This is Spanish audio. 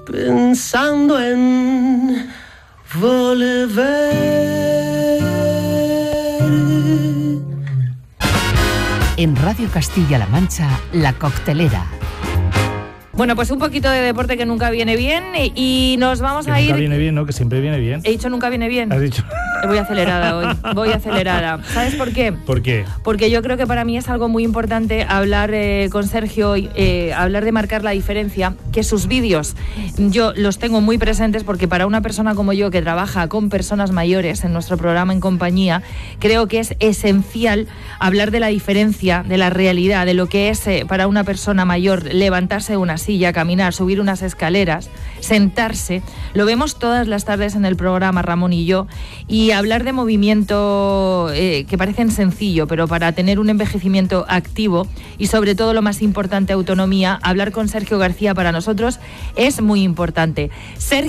pensando en volver. En Radio Castilla-La Mancha, La Coctelera. Bueno, pues un poquito de deporte que nunca viene bien y nos vamos a ir... Nunca viene bien, ¿no? Que siempre viene bien. He dicho nunca viene bien. Has dicho... Voy acelerada hoy, voy acelerada. ¿Sabes por qué? ¿Por qué? Porque yo creo que para mí es algo muy importante hablar con Sergio, hablar de marcar la diferencia, que sus vídeos yo los tengo muy presentes porque para una persona como yo que trabaja con personas mayores en nuestro programa En Compañía, creo que es esencial hablar de la diferencia, de la realidad, de lo que es para una persona mayor levantarse de una silla, caminar, subir unas escaleras, sentarse. Lo vemos todas las tardes en el programa, Ramón y yo, y hablar de movimiento que parecen sencillo, pero para tener un envejecimiento activo y sobre todo lo más importante, autonomía, hablar con Sergio García para nosotros es muy importante. Sergio